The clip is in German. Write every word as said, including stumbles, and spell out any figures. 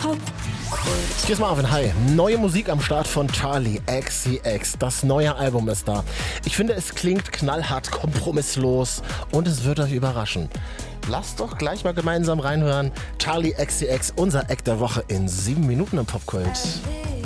Popkult. Hier ist Marvin, hi. Neue Musik am Start von Charli X C X. Das neue Album ist da. Ich finde, es klingt knallhart, kompromisslos und es wird euch überraschen. Lasst doch gleich mal gemeinsam reinhören. Charli X C X, unser Act der Woche in sieben Minuten im Popkult.